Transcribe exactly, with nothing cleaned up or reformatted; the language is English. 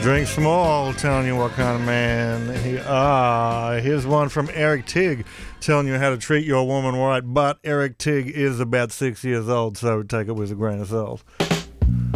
Drink small, telling you what kind of man he are. Here's one from Eric Tigg telling you how to treat your woman right, but Eric Tigg is about six years old, so take it with a grain of salt.